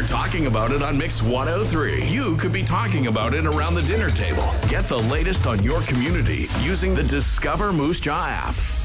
They're talking about it on Mix 103. You could be talking about it around the dinner table. Get the latest on your community using the Discover Moose Jaw app.